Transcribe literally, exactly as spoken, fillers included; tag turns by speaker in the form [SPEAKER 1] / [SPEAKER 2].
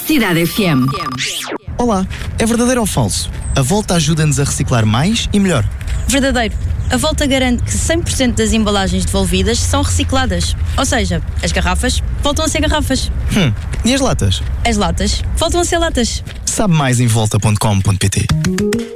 [SPEAKER 1] Cidade F M.
[SPEAKER 2] Olá, é verdadeiro ou falso? A Volta ajuda-nos a reciclar mais e melhor.
[SPEAKER 3] Verdadeiro. A Volta garante que cem por cento das embalagens devolvidas são recicladas. Ou seja, as garrafas voltam a ser garrafas.
[SPEAKER 2] Hum, e as latas?
[SPEAKER 3] As latas voltam a ser latas.
[SPEAKER 2] Sabe mais em volta ponto com ponto pt.